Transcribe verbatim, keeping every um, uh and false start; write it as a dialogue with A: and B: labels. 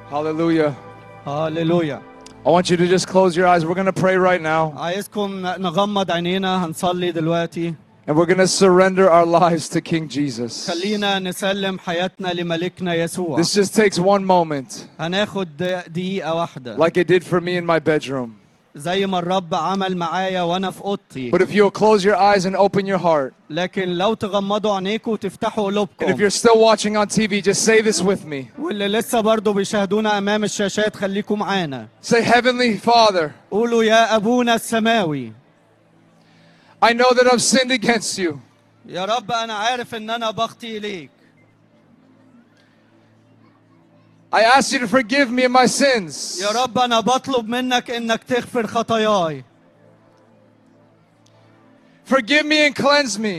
A: Hallelujah.
B: هاليلويا.
A: I want you to just close your eyes. We're going to pray right now.
B: عايزكم نغمض عينينا، هنصلي دلوقتي.
A: And we're going to surrender our lives to King Jesus.
B: خلينا نسلم حياتنا لملكنا يسوع.
A: This just takes one moment,
B: هناخد دقيقة واحدة
A: like it did for me in my bedroom.
B: زي ما الرب عمل معايا وانا في اوضتي.
A: But if you'll close your eyes and open your heart,
B: لكن لو تغمضوا عينيكم وتفتحوا
A: and if
B: قلوبكم،
A: you're still watching on T V, just say this with me.
B: واللي لسه برضو بيشاهدونا امام الشاشات خليكم معانا.
A: Say, Heavenly Father,
B: قولوا يا ابونا السماوي.
A: I know that I've sinned against you.
B: يا رب انا عارف ان انا بخطي اليك.
A: I ask you to forgive me of my sins.
B: يا رب انا بطلب منك انك تغفر خطاياي.
A: Forgive me and cleanse me.